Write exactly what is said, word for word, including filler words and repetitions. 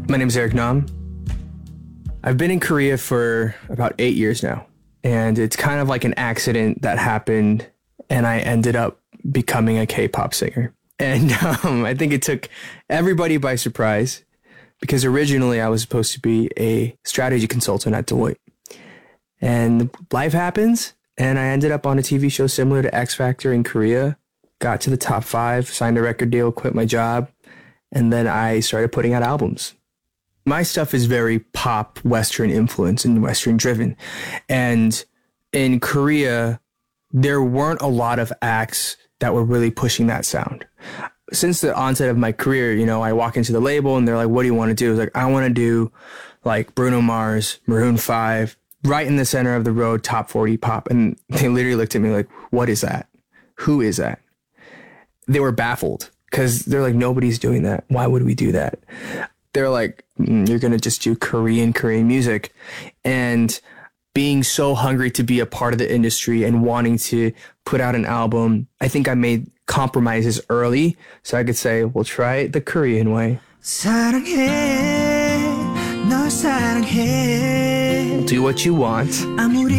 My name's Eric Nam. I've been in Korea for about eight years now, and it's kind of like an accident that happened, and I ended up becoming a K-pop singer. And um, I think it took everybody by surprise, because originally I was supposed to be a strategy consultant at Deloitte. And life happens, and I ended up on a T V show similar to X Factor in Korea, got to the top five, signed a record deal, quit my job, and then I started putting out albums. My stuff is very pop, Western influence and Western driven. And in Korea, there weren't a lot of acts that were really pushing that sound. Since the onset of my career, you know, I walk into the label and they're like, what do you want to do? I was like, I want to do like Bruno Mars, Maroon five, right in the center of the road, top forty pop. And they literally looked at me like, what is that? Who is that? They were baffled because they're like, nobody's doing that. Why would we do that? They're like, mm, you're going to just do Korean, Korean music. And being so hungry to be a part of the industry and wanting to put out an album, I think I made compromises early so I could say, we'll try it the Korean way. 사랑해, 널 사랑해. Do what you want.